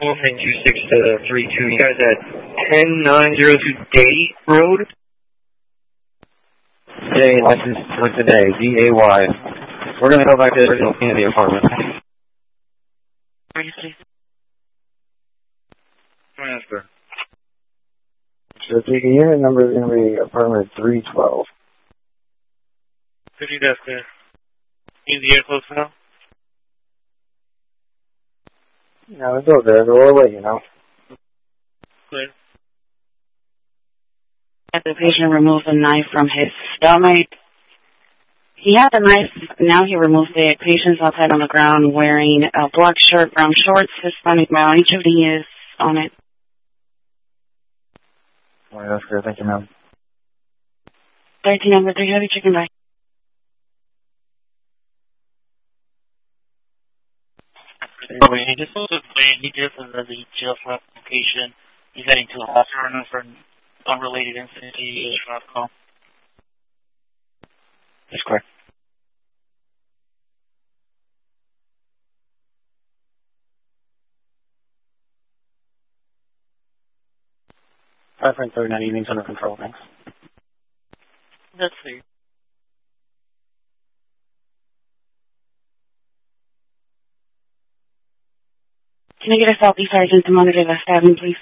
2632. You guys at 10902 Day Road? Day, license for today, D-A-Y. We're going to go back to the original scene of the apartment. Transfer. So the unit number is going to be apartment 312. 50, that's clear. Is the air close now? No, it's over there, but we'll let you know. Clear. The patient removed a knife from his stomach. He had the knife, now he removed it. Patient's outside on the ground wearing a black shirt, brown shorts, Hispanic male. Each of these is on it. All right, that's good. Thank you, ma'am. 13 number 3, heavy chicken back. He just was explained he just was at the jail for application. He's heading to a hospital for an unrelated incident to the call. That's correct. $539 evenings under control, thanks. That's it. Can I get a Southeast Sergeant to monitor the stabbing, please?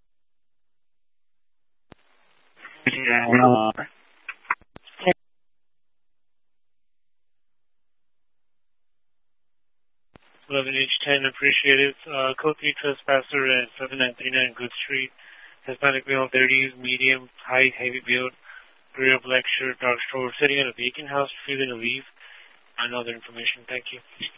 Yeah, 11H10, appreciated. Code 3 trespasser at 7939 Good Street. Hispanic male, 30s, medium, height, heavy build, gray or black shirt, dark shorts, sitting in a vacant house, refusing to leave. And other information. Thank you.